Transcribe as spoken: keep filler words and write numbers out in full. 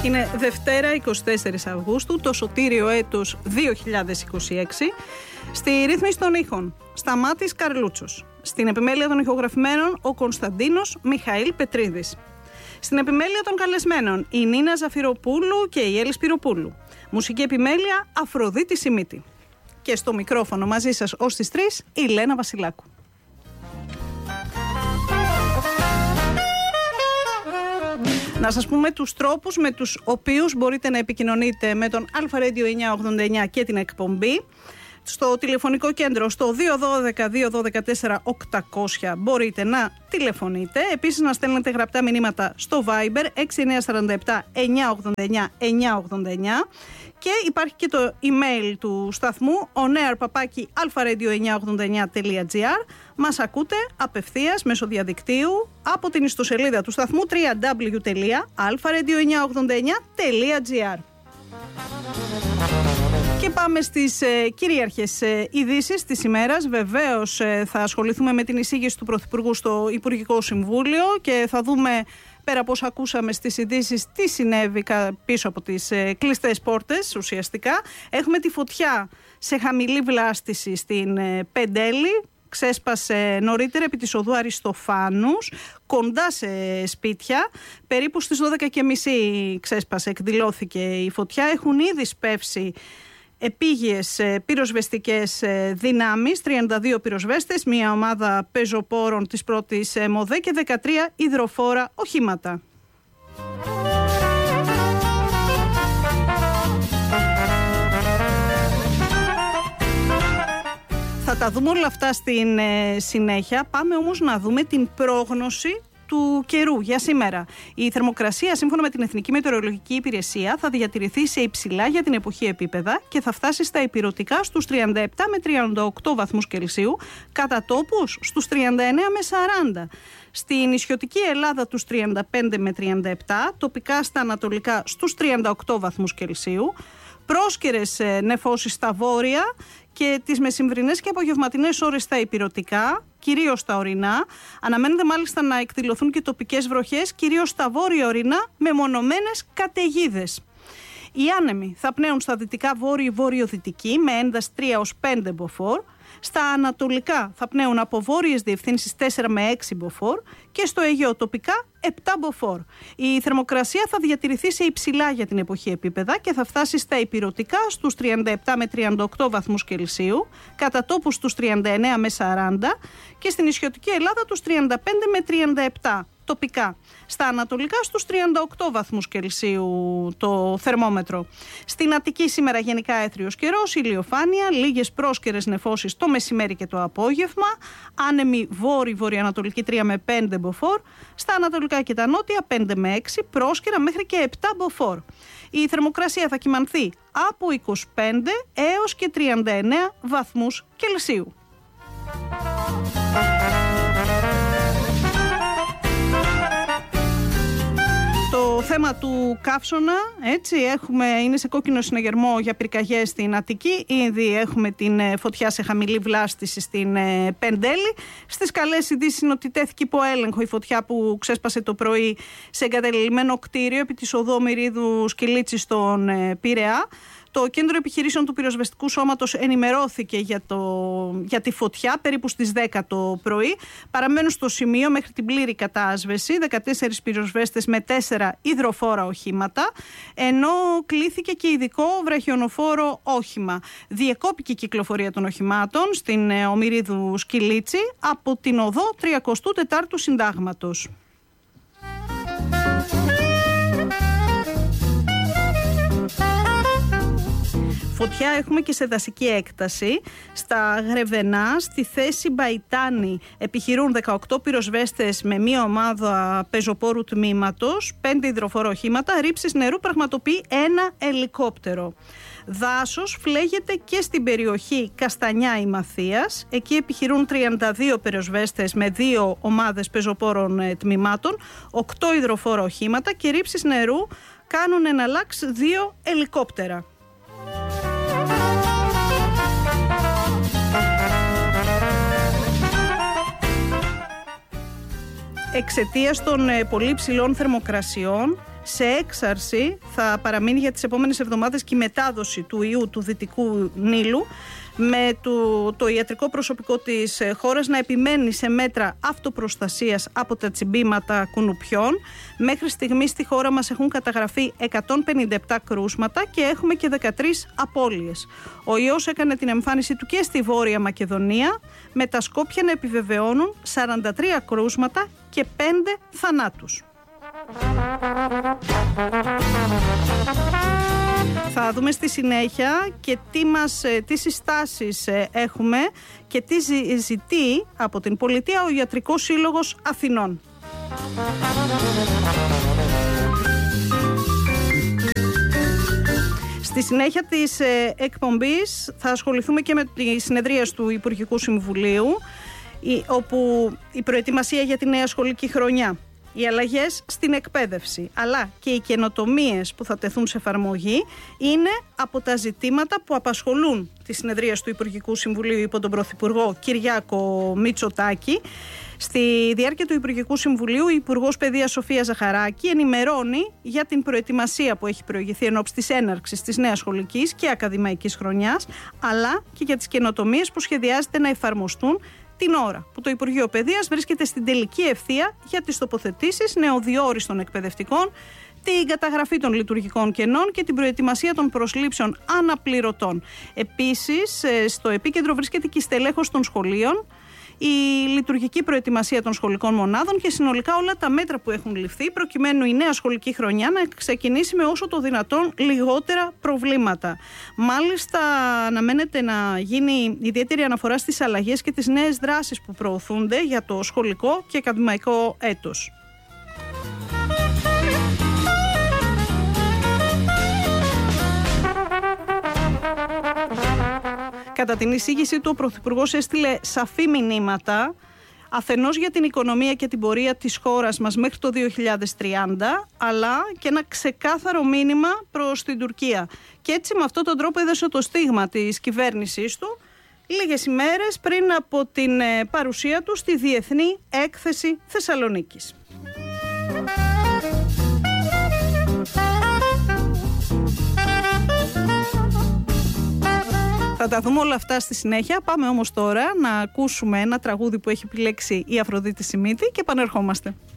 Είναι Δευτέρα εικοστή τέταρτη Αυγούστου, το σωτήριο έτος δύο χιλιάδες είκοσι έξι. Στη ρύθμιση των ήχων, Σταμάτης Καρλούτσος. Στην επιμέλεια των ηχογραφημένων, ο Κωνσταντίνος Μιχαήλ Πετρίδης. Στην επιμέλεια των καλεσμένων, η Νίνα Ζαφυροπούλου και η Έλλη Σπυροπούλου. Μουσική επιμέλεια, Αφροδίτη Σιμίτη. Και στο μικρόφωνο μαζί σας ως τις τρεις, η Λένα Βασιλάκου. Να σας πούμε τους τρόπους με τους οποίους μπορείτε να επικοινωνείτε με τον Αλφα Radio εννιακόσια ογδόντα εννιά και την εκπομπή. Στο τηλεφωνικό κέντρο στο δύο ένα δύο δύο ένα δύο τέσσερα οκτακόσια μπορείτε να τηλεφωνείτε. Επίσης να στέλνετε γραπτά μηνύματα στο Viber έξι εννιά τέσσερα επτά εννιακόσια ογδόντα εννιά εννιακόσια ογδόντα εννιά. Και υπάρχει και το email του σταθμού onair παπάκι αλφαραdio εννιακόσια ογδόντα εννιά τελεία τζι άρ. Μας ακούτε απευθείας μέσω διαδικτύου από την ιστοσελίδα του σταθμού double-u double-u double-u τελεία αλφαραdio εννιακόσια ογδόντα εννιά τελεία τζι άρ. Και πάμε στις ε, κυρίαρχες ε, ειδήσεις της ημέρας. Βεβαίως ε, θα ασχοληθούμε με την εισήγηση του Πρωθυπουργού στο Υπουργικό Συμβούλιο και θα δούμε, πέρα από όσα ακούσαμε στις ειδήσεις, τι συνέβη πίσω από τις ε, κλειστές πόρτες ουσιαστικά. Έχουμε τη φωτιά σε χαμηλή βλάστηση στην ε, Πεντέλη. Ξέσπασε νωρίτερα επί της οδού Αριστοφάνους, κοντά σε σπίτια. Περίπου στις δώδεκα και μισή ξέσπασε, εκδηλώθηκε η φωτιά. Έχουν ήδη σπεύσει επίγειες πυροσβεστικές δυνάμεις, τριάντα δύο πυροσβέστες, μια ομάδα πεζοπόρων της πρώτης ΜΟΔΕ και δεκατρία υδροφόρα οχήματα. Θα τα δούμε όλα αυτά στην ε, συνέχεια. Πάμε όμως να δούμε την πρόγνωση του καιρού για σήμερα. Η θερμοκρασία, σύμφωνα με την Εθνική Μετεωρολογική Υπηρεσία, θα διατηρηθεί σε υψηλά για την εποχή επίπεδα και θα φτάσει στα ηπειρωτικά στους τριάντα επτά με τριάντα οκτώ βαθμούς Κελσίου, κατά τόπους στους τριάντα εννέα με σαράντα. Στην νησιωτική Ελλάδα τους τριάντα πέντε με τριάντα επτά, τοπικά στα ανατολικά στους τριάντα οκτώ βαθμούς Κελσίου, πρόσκαιρες νεφώσεις στα βόρεια και τις μεσημβρινές και απογευματινές ώρες στα ηπειρωτικά, κυρίως στα ορεινά. Αναμένεται μάλιστα να εκδηλωθούν και τοπικές βροχές, κυρίως στα βόρεια ορεινά, με μονομένες καταιγίδες. Οι άνεμοι θα πνέουν στα δυτικά βόρειο-βορειοδυτική με ένταση τρία έως πέντε μποφόρ. Στα ανατολικά θα πνέουν από βόρειες διευθύνσεις τέσσερα με έξι μποφόρ και στο Αιγαίο τοπικά επτά μποφόρ. Η θερμοκρασία θα διατηρηθεί σε υψηλά για την εποχή επίπεδα και θα φτάσει στα ηπειρωτικά στους τριάντα επτά με τριάντα οκτώ βαθμούς Κελσίου, κατά τόπους στους τριάντα εννέα με σαράντα και στην νησιωτική Ελλάδα τους τριάντα πέντε με τριάντα επτά. Τοπικά. Στα ανατολικά στους τριάντα οκτώ βαθμούς Κελσίου το θερμόμετρο. Στην Αττική σήμερα γενικά έθριος καιρός, ηλιοφάνεια, λίγες πρόσκαιρες νεφώσεις το μεσημέρι και το απόγευμα, άνεμη βόρη-βορειοανατολική τρία με πέντε μποφόρ, στα ανατολικά και τα νότια πέντε με έξι, πρόσκαιρα μέχρι και επτά μποφόρ. Η θερμοκρασία θα κυμανθεί από είκοσι πέντε έως και τριάντα εννέα βαθμούς Κελσίου. Το θέμα του καύσωνα, έτσι, έχουμε, είναι σε κόκκινο συναγερμό για πυρκαγιές στην Αττική. Ήδη έχουμε την φωτιά σε χαμηλή βλάστηση στην Πεντέλη. Στις καλές ειδήσεις είναι ότι τέθηκε υπό έλεγχο η φωτιά που ξέσπασε το πρωί σε εγκαταλειμμένο κτίριο επί της οδού Ομηρίδου Σκυλίτσι στον Πειραιά. Το Κέντρο Επιχειρήσεων του Πυροσβεστικού Σώματος ενημερώθηκε για, το, για τη φωτιά περίπου στις δέκα το πρωί. Παραμένουν στο σημείο μέχρι την πλήρη κατάσβεση δεκατέσσερις πυροσβέστες με τέσσερα υδροφόρα οχήματα, ενώ κλήθηκε και ειδικό βραχιονοφόρο όχημα. Διεκόπηκε η κυκλοφορία των οχημάτων στην Ομηρίδου Σκυλίτσι από την οδό τριακοστού τετάρτου Συντάγματος. Φωτιά έχουμε και σε δασική έκταση. Στα Γρεβενά, στη θέση Μπαϊτάνη, επιχειρούν δεκαοκτώ πυροσβέστες με μία ομάδα πεζοπόρου τμήματος, πέντε υδροφόρα οχήματα, ρήψεις νερού πραγματοποιεί ένα ελικόπτερο. Δάσος φλέγεται και στην περιοχή Καστανιά Ημαθίας. Εκεί επιχειρούν τριάντα δύο πυροσβέστες με δύο ομάδες πεζοπόρων τμήματων, οκτώ υδροφόρα οχήματα και ρήψεις νερού κάνουν εναλλάξ δύο ελικόπτερα. Εξαιτίας των πολύ ψηλών θερμοκρασιών, Σε έξαρση θα παραμείνει για τις επόμενες εβδομάδες και η μετάδοση του ιού του Δυτικού Νείλου, με το, το ιατρικό προσωπικό της χώρας να επιμένει σε μέτρα αυτοπροστασίας από τα τσιμπήματα κουνουπιών. Μέχρι στιγμής στη χώρα μας έχουν καταγραφεί εκατόν πενήντα επτά κρούσματα και έχουμε και δεκατρείς απώλειες. Ο ιός έκανε την εμφάνιση του και στη Βόρεια Μακεδονία, με τα Σκόπια να επιβεβαιώνουν σαράντα τρία κρούσματα και πέντε θανάτους. Θα δούμε στη συνέχεια και τι, μας, τι συστάσεις έχουμε και τι ζητεί από την πολιτεία ο Ιατρικός Σύλλογος Αθηνών. Στη συνέχεια της εκπομπής θα ασχοληθούμε και με τη συνεδρία του Υπουργικού Συμβουλίου, όπου η προετοιμασία για τη νέα σχολική χρονιά, οι αλλαγές στην εκπαίδευση αλλά και οι καινοτομίες που θα τεθούν σε εφαρμογή είναι από τα ζητήματα που απασχολούν τη συνεδρία του Υπουργικού Συμβουλίου υπό τον Πρωθυπουργό Κυριάκο Μητσοτάκη. Στη διάρκεια του Υπουργικού Συμβουλίου, η Υπουργός Παιδείας Σοφία Ζαχαράκη ενημερώνει για την προετοιμασία που έχει προηγηθεί εν ώψη της έναρξης της νέας σχολικής και ακαδημαϊκής χρονιάς, αλλά και για τις καινοτομίες που σχεδιάζεται να εφαρμοστούν την ώρα που το Υπουργείο Παιδείας βρίσκεται στην τελική ευθεία για τις τοποθετήσεις νεοδιόριστων εκπαιδευτικών, την καταγραφή των λειτουργικών κενών και την προετοιμασία των προσλήψεων αναπληρωτών. Επίσης, στο επίκεντρο βρίσκεται και η στελέχωση των σχολείων, η λειτουργική προετοιμασία των σχολικών μονάδων και συνολικά όλα τα μέτρα που έχουν ληφθεί προκειμένου η νέα σχολική χρονιά να ξεκινήσει με όσο το δυνατόν λιγότερα προβλήματα. Μάλιστα, αναμένεται να γίνει ιδιαίτερη αναφορά στις αλλαγές και τις νέες δράσεις που προωθούνται για το σχολικό και ακαδημαϊκό έτος. Κατά την εισήγησή του, ο Πρωθυπουργός έστειλε σαφή μηνύματα, αφενός για την οικονομία και την πορεία της χώρας μας μέχρι το δύο χιλιάδες τριάντα, αλλά και ένα ξεκάθαρο μήνυμα προς την Τουρκία. Και έτσι με αυτόν τον τρόπο έδωσε το στίγμα της κυβέρνησής του λίγες ημέρες πριν από την παρουσία του στη Διεθνή Έκθεση Θεσσαλονίκης. Θα τα δούμε όλα αυτά στη συνέχεια. Πάμε όμως τώρα να ακούσουμε ένα τραγούδι που έχει επιλέξει η Αφροδίτη Σιμίτη και επανερχόμαστε.